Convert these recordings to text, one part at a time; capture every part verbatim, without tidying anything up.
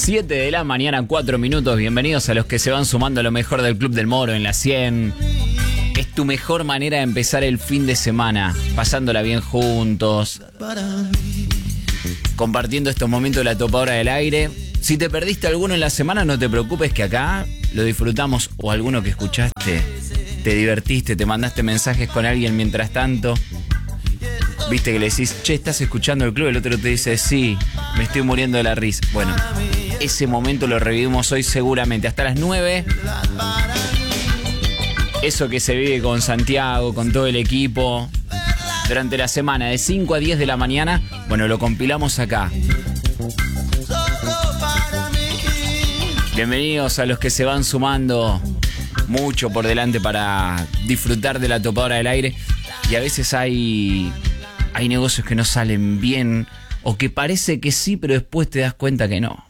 siete de la mañana, cuatro minutos. Bienvenidos a los que se van sumando a lo mejor del Club del Moro en la cien. Es tu mejor manera de empezar el fin de semana, pasándola bien juntos, compartiendo estos momentos de la topadora del aire. Si te perdiste alguno en la semana, no te preocupes, que acá lo disfrutamos. O alguno que escuchaste, te divertiste, te mandaste mensajes con alguien mientras tanto. Viste que le decís, che, ¿estás escuchando el club? El otro te dice, sí, me estoy muriendo de la risa. Bueno, ese momento lo revivimos hoy seguramente hasta las nueve. Eso que se vive con Santiago, con todo el equipo durante la semana de cinco a diez de la mañana, bueno, lo compilamos acá. Bienvenidos a los que se van sumando, mucho por delante para disfrutar de la topadora del aire. Y a veces hay, hay negocios que no salen bien, o que parece que sí, pero después te das cuenta que no.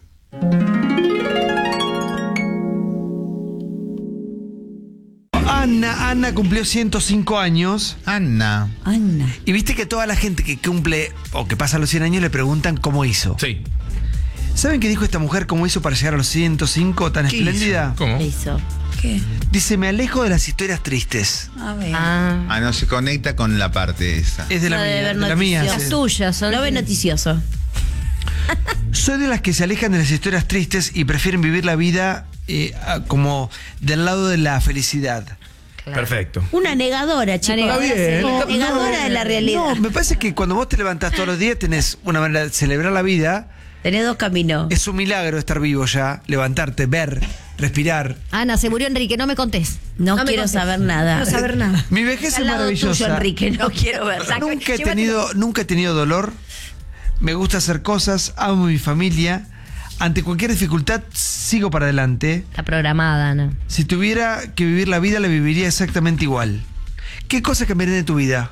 Ana, Ana cumplió ciento cinco años. Ana. Ana. Y viste que toda la gente que cumple o que pasa los cien años le preguntan cómo hizo. Sí. ¿Saben qué dijo esta mujer cómo hizo para llegar a los ciento cinco tan ¿Qué espléndida? hizo? ¿Cómo? ¿Qué hizo? ¿Qué? Dice, me alejo de las historias tristes. A ver. Ah, Ah, no se conecta con la parte esa. Es de la No mía, debe de ver la mía. noticias. sí. las tuyas son. Lo ve noticioso. Soy de las que se alejan de las historias tristes y prefieren vivir la vida eh, como del lado de la felicidad. Claro. Perfecto. Una negadora, chicos. Está bien. No, negadora no, de la realidad. No, me parece que cuando vos te levantás todos los días tenés una manera de celebrar la vida. Tenés dos caminos. Es un milagro estar vivo ya, levantarte, ver, respirar. Ana, se murió Enrique, no me contés. No, me quiero contés. saber nada. No quiero saber nada. Mi vejez Al es lado maravillosa. tuyo, Enrique, no quiero ver. Nunca he tenido, nunca he tenido dolor. Me gusta hacer cosas, amo a mi familia. Ante cualquier dificultad sigo para adelante. Está programada, Ana. Si tuviera que vivir la vida, la viviría exactamente igual. ¿Qué cosas cambiarían de tu vida?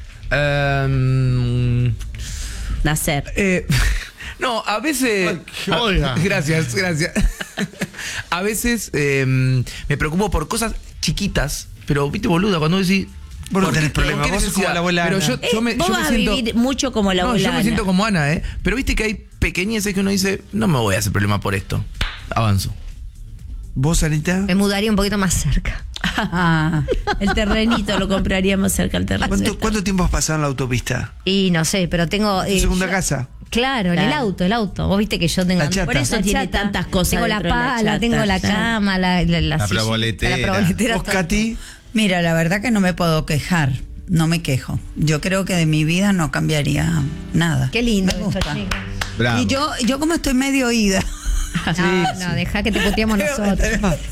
Um, Nacer. eh, no, a veces. Oiga. Gracias, gracias. A veces eh, me preocupo por cosas chiquitas, pero viste, boluda, cuando decís. Vos no ¿por tenés qué- problema, por qué vos sos como necesidad? la abuela Pero Ana. yo, Eh, yo me, vos yo me vas siento. a vivir mucho como la No, abuela yo me Ana. siento como Ana, ¿eh? Pero viste que hay pequeñeces que uno dice, no me voy a hacer problema por esto. Avanzo. ¿Vos, Anita? Me mudaría un poquito más cerca. Ah, el terrenito lo compraríamos cerca al terreno. ¿Cuánto, cuánto tiempo has pasado en la autopista? Y no sé, pero tengo. ¿Tu eh, segunda yo- casa? Claro, en el Claro. auto, el auto. Vos viste que yo tengo. La chata. Por eso La tiene chata. tantas cosas Tengo la dentro de la pala, chata, tengo la claro. cama, la, la, la, La silla- proboletera. La proboletera. ¿Vos, todo. Katy? Mira, la verdad que no me puedo quejar, no me quejo. Yo creo que de mi vida no cambiaría nada. Qué lindo Me esto, gusta. chicos. Bravo. Y yo, yo como estoy medio oída, No, no, deja que te puteamos nosotros.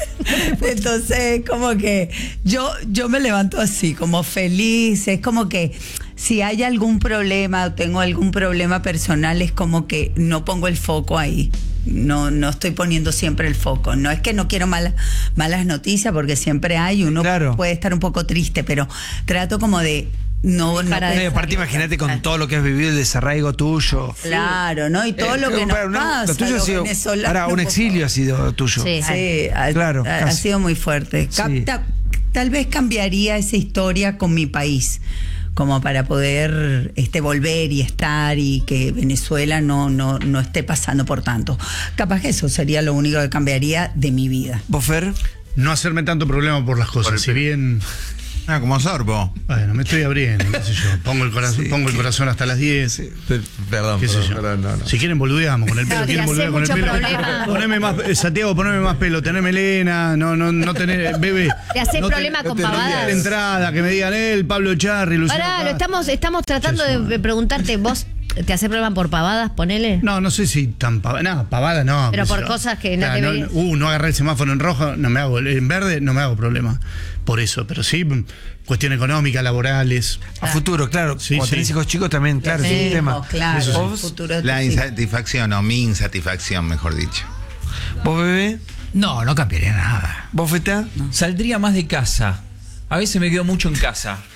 entonces como que yo, yo me levanto así, como feliz, es como que si hay algún problema o tengo algún problema personal, es como que no pongo el foco ahí. No, no estoy poniendo siempre el foco. No es que no quiero malas, malas noticias, porque siempre hay, uno Claro. puede estar un poco triste, pero trato como de no, no Para No, y de- aparte, imagínate con todo lo que has vivido, el desarraigo tuyo. Claro, ¿no? Y todo Eh, lo que nos para, no, pasa, lo tuyo ha los sido. venezolanos, Para, un por exilio ha sido tuyo. Sí. Sí, ha, Claro, ha- ha casi. sido muy fuerte. Sí. Capta- tal vez cambiaría esa historia con mi país, como para poder este, volver y estar y que Venezuela no, no, no esté pasando por tanto. Capaz que eso sería lo único que cambiaría de mi vida. ¿Vos, Fer? No hacerme tanto problema por las cosas. Por el Si bien, Ah, como sorbo. bueno, me estoy abriendo, qué sé yo. Pongo el corazón, Sí, pongo el que- corazón hasta las diez. Perdón, Qué sé perdón, yo. perdón, no, no. Si quieren boludeamos con el pelo, Claro, quieren te hace boludear con el mucho pelo. problema. Poneme más, eh, Santiago, poneme más pelo, tener melena, no, no, no tener, bebé. ¿Te haces no problema con no tener pavadas? de entrada, que me digan él, Pablo Charri, Luciano. Pará, lo Pavada. estamos, estamos tratando de, de preguntarte, ¿vos te haces problema por pavadas? Ponele. No, no sé si tan pavada, no, pavada no. Pero qué sé por yo. cosas que no Claro, deberías. Uh, no agarré el semáforo en rojo, no me hago, en verde no me hago problema por eso, pero sí, cuestión económica, laborales. A futuro, claro. Sí, Cuando sí. tenés hijos chicos también, claro, Sí, es un tema. no, claro, Eso sí. el futuro de La tus hijos. insatisfacción o mi insatisfacción, mejor dicho. ¿Vos, bebé? No, no cambiaría nada. ¿Vos, Feta? Saldría más de casa. A veces me quedo mucho en casa.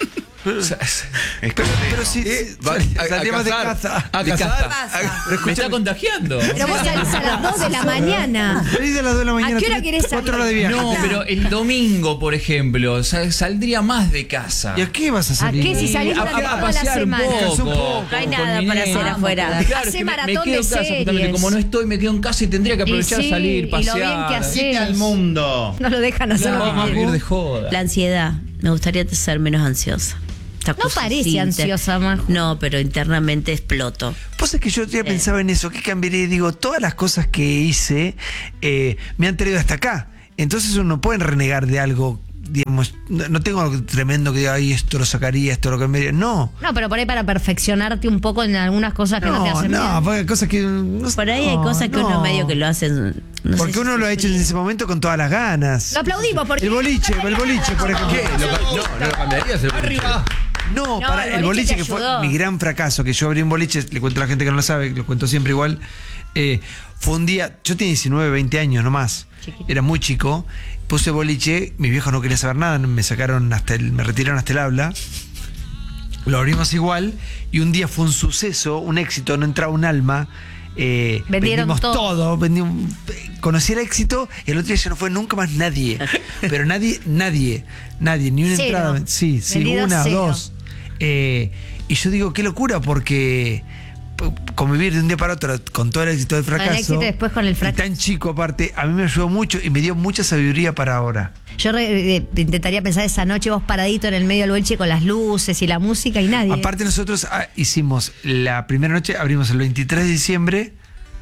Pero, pero sí, Eh, sí, va a- a salíamos de cazar. casa. A De cazar. casa. A- Me está contagiando. Pero vos salís a las dos de la mañana. Salís de las dos de la mañana. ¿A qué hora tenés querés Cuatro salir? horas de viaje. No, pero el domingo, por ejemplo, sal- saldría más de casa. ¿Y a qué vas a ¿A salir? qué si salís a, durante a- a toda la pasear un semana? poco. un poco. No hay con nada mi para nena. hacer afuera. Claro, Hacé es que me- maratón me quedo de en casa, justamente. series. Como no estoy, me quedo en casa y tendría que aprovechar Y sí, salir, y lo bien pasear. que haces. Vete al mundo. No lo dejan hacer No, lo que vamos a quieren. vivir de joda. La ansiedad. Me gustaría ser menos ansiosa. Esta No cosa parece sin- ansiosa, Majo. No, pero internamente exploto. Pues es que yo ya pensaba en eso, ¿qué cambiaría? Digo, todas las cosas que hice eh, me han traído hasta acá. Entonces uno no puede renegar de algo, digamos, no, no tengo algo tremendo que diga, ay, esto lo sacaría, esto lo cambiaría. No. No, pero por ahí para perfeccionarte un poco en algunas cosas que no, te No, hacen no, bien. porque hay cosas que. No, Por ahí hay no, cosas que uno no. medio que lo hacen. No Porque sé uno si lo ha hecho en ese momento con todas las ganas. Lo aplaudimos porque... El boliche, el boliche, por ejemplo. ¿Qué? ¿Lo ca- no, no lo cambiarías el boliche. No, No, para el el boliche boliche te que fue ayudó. mi gran fracaso, que yo abrí un boliche, le cuento a la gente que no lo sabe, lo cuento siempre igual. eh, fue un día, yo tenía diecinueve, veinte años nomás, era muy chico, puse boliche, mis viejos no querían saber nada, me sacaron hasta el, me retiraron hasta el habla. Lo abrimos igual y un día fue un suceso, un éxito, no entraba un alma. Eh, Vendieron vendimos todo. todo, vendi un- conocí el éxito y el otro día ya no fue nunca más nadie. Pero nadie, nadie, nadie, ni una Cero. entrada. Sí, sí, Vendido una, cero. dos. Eh, y yo digo, qué locura, porque p- convivir de un día para otro con todo el éxito del fracaso. el éxito y después con el y fracaso. tan chico aparte, a mí me ayudó mucho y me dio mucha sabiduría para ahora. Yo re- eh, intentaría pensar esa noche vos paradito en el medio del boliche con las luces y la música y nadie. Aparte nosotros ah, hicimos la primera noche, abrimos el veintitrés de diciembre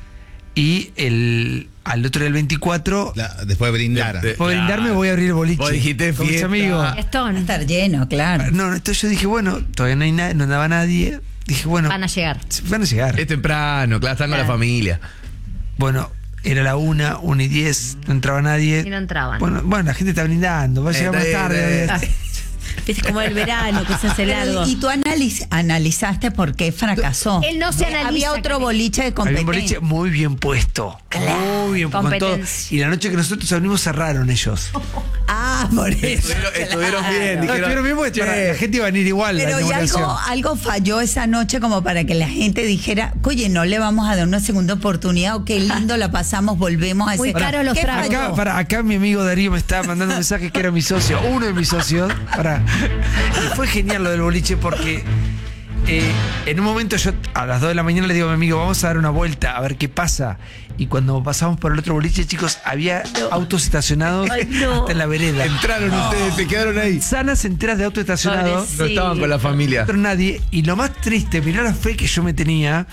y el al otro día el veinticuatro, La- después de brindar. De- por brindarme voy a abrir el boliche. Vos dijiste con mis fiesta. amigos. Va a Stone. estar lleno, claro. No, entonces yo dije, bueno, todavía no hay nadie, no andaba nadie. Dije, bueno, Van a llegar. van a llegar. Es temprano, claro, están con la Claro. familia. Bueno, era la una, una y diez, no entraba nadie. Y no entraban. Bueno, bueno, la gente está brindando, va a Eh, llegar más está bien, tarde. está bien. Viste como el verano que se hace largo. Y tú analiz- analizaste por qué fracasó. Él no se analiza, Había otro Cari. boliche de Había un competencia. boliche muy bien puesto. Muy bien con todo. competencia. Y la noche que nosotros abrimos cerraron ellos. Ah, por eso. Estuvieron, estuvieron bien, No, dijeron, estuvieron bien porque "Che". para- la gente iba a venir igual. Pero la y inauguración. algo, algo falló esa noche como para que la gente dijera, oye, no le vamos a dar una segunda oportunidad o qué lindo la pasamos, volvemos a ese... Muy caro los ¿Qué tragos. falló? Acá, para, acá mi amigo Darío me estaba mandando mensajes que era mi socio, uno de mis socios. Para. Y fue genial lo del boliche porque eh, en un momento yo a las dos de la mañana le digo a mi amigo, vamos a dar una vuelta a ver qué pasa. Y cuando pasamos por el otro boliche, chicos, había autos estacionados Ay, no. hasta en la vereda. Entraron ustedes, se quedaron ahí. Sanas enteras de autos estacionados. No estaban con la familia. No nadie. Y lo más triste, mirá la fe que yo me tenía,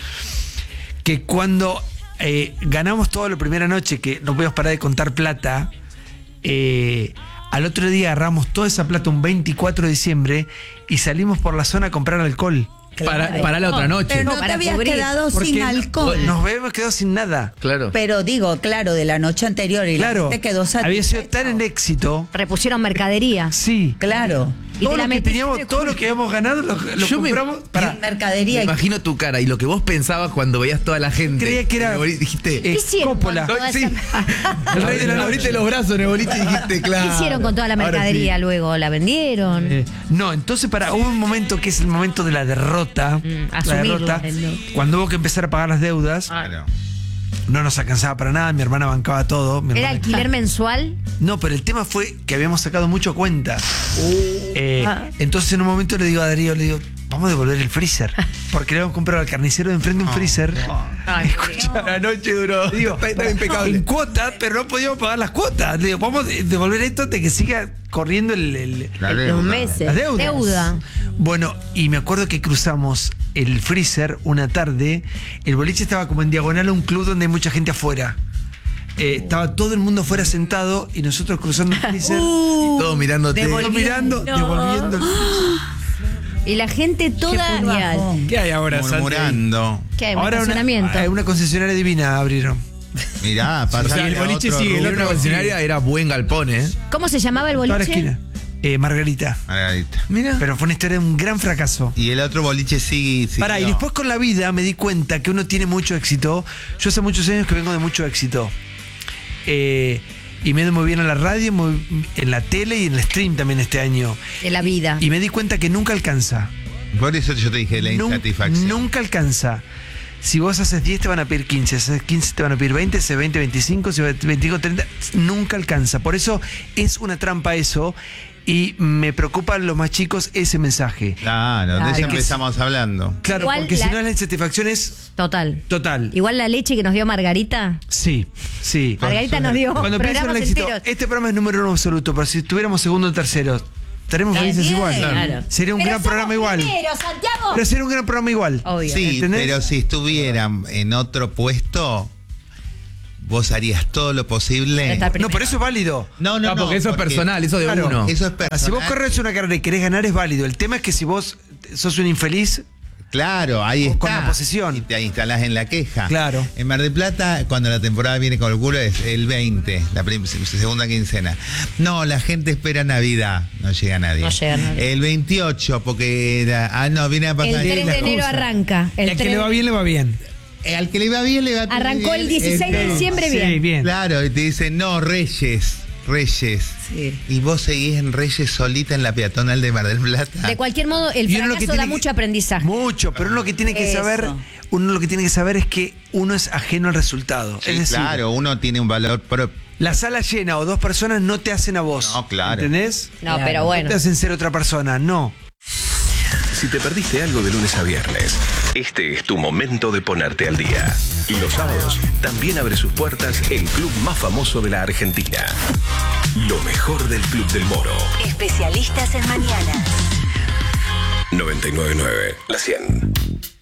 que cuando eh, ganamos todo la primera noche, que no podíamos parar de contar plata, eh, al otro día agarramos toda esa plata un veinticuatro de diciembre y salimos por la zona a comprar alcohol. Para, para la otra noche. Pero no, No, te para habías cubrir. quedado Porque sin no- alcohol. nos habíamos quedado sin nada. Claro. Pero digo, claro, de la noche anterior y Claro, la gente quedó había sido satisfecha. tan en éxito. Repusieron mercadería. Sí. Claro. Y Todo te la lo que metiste teníamos, de todo lo que habíamos ganado lo, lo Yo me- compramos para. Mercadería. Me y- imagino tu cara y lo que vos pensabas cuando veías toda la gente. Creía que era- En el boliche, dijiste. eh, ¿Qué hicieron Coppola. con toda Sí. esa- El rey de la noche. Abriste los brazos en el boliche y dijiste, ¿Qué claro. hicieron con toda la ahora mercadería sí. luego? ¿La vendieron? Eh, no, entonces para hubo un momento que es el momento de la derrota. Mm, la asumirlo, derrota, el no. cuando hubo que empezar a pagar las deudas, Claro. no nos alcanzaba para nada, mi hermana bancaba todo. mi ¿Era hermana- alquiler mensual? No, pero el tema fue que habíamos sacado mucho cuenta. Eh, entonces en un momento le digo a Darío, le digo, vamos a devolver el freezer. Porque le habíamos comprado al carnicero de enfrente un freezer. Escucha, La noche duró. le digo, está, está impecable. en cuotas, pero no podíamos pagar las cuotas. Le digo, vamos a devolver esto hasta que siga corriendo el, el- La Los deuda. meses. las deudas. Deuda. Bueno, y me acuerdo que cruzamos el freezer una tarde. El boliche estaba como en diagonal a un club donde hay mucha gente afuera. Eh, estaba todo el mundo afuera sentado y nosotros cruzando el freezer. Todos mirándote. todos mirando, devolviendo el Y la gente toda. bajón. ¿Qué hay ahora, Santi? Murmurando. ¿Qué hay? ¿Un Ahora una, estacionamiento? hay una concesionaria divina abrieron. Mirá, O pasar sea, el a boliche otro sigue. rubro. En una concesionaria era buen galpón, ¿eh? ¿Cómo se llamaba el Toda la boliche? esquina. Eh, Margarita. Margarita. Mira. Pero fue una historia de un gran fracaso. Y el otro boliche sigue. sigue Pará, y después con la vida me di cuenta que uno tiene mucho éxito. Yo hace muchos años que vengo de mucho éxito. Eh, Y me he ido muy bien en la radio, muy- en la tele y en el stream también este año. De la vida. Y me di cuenta que nunca alcanza. Por eso yo te dije la Nun- insatisfacción. Nunca alcanza. Si vos haces diez te van a pedir quince, si haces quince te van a pedir veinte, si haces veinte, veinticinco, si haces veinticinco, treinta, nunca alcanza. Por eso es una trampa eso y me preocupa a los más chicos ese mensaje. Claro, de Claro. eso Es que empezamos hablando. Claro, Igual porque la- si no la insatisfacción es Total. total. Igual la leche que nos dio Margarita. Sí, sí. Margarita nos dio Cuando pienso en el programas éxito, enteros. este programa es número uno absoluto, pero si tuviéramos segundo o tercero, estaremos Está felices bien, igual. claro. Sería un Pero gran somos programa igual. primero, Santiago. Pero sería un gran programa igual. Obvio. Sí, ¿Entendés? pero si estuvieran en otro puesto, vos harías todo lo posible. Está No, primero. pero eso es válido. No, no, Ah, no. porque eso es porque personal, eso de Claro, uno. Eso es Ahora, si vos personal. corres una carrera y querés ganar es válido. El tema es que si vos sos un infeliz, Claro, ahí O está. con la posesión. Y te instalás en la queja. Claro. En Mar del Plata, cuando la temporada viene con el culo, es el veinte, la prim- segunda quincena. No, la gente espera Navidad. No llega nadie. No llega nadie. El veintiocho, porque. la- ah, no, viene a El pasar. tres de enero arranca. El y al que tres- le va bien, le va bien. Eh, al que le va bien, le va Arrancó el dieciséis de Este, diciembre bien. Sí, bien. Claro, y te dicen, no, Reyes. Reyes. Sí. Y vos seguís en Reyes solita en la peatonal de Mar del Plata. De cualquier modo, el Y uno lo que fracaso tiene da que- mucho aprendizaje. Mucho, pero uno lo que tiene que Eso. saber, uno lo que tiene que saber es que uno es ajeno al resultado. Sí, es decir, claro, uno tiene un valor propio. la sala llena o dos personas no te hacen a vos. No, claro. ¿Entendés? No, Claro. pero No bueno. te hacen ser otra persona, no. Si te perdiste algo de lunes a viernes, este es tu momento de ponerte al día. Y los sábados también abre sus puertas el club más famoso de la Argentina. Lo mejor del Club del Moro. Especialistas en mañanas. noventa y nueve punto nueve, la cien.